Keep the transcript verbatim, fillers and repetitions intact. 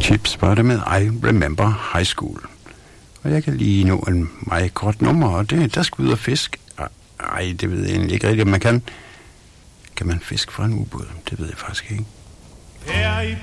Chips var det med I Remember High School. Og jeg kan lige nå en meget kort nummer, og det, der skal ud og fisk. Ej, det ved jeg egentlig ikke rigtigt, om man kan. Kan man fiske fra en ubåd? Det ved jeg faktisk ikke.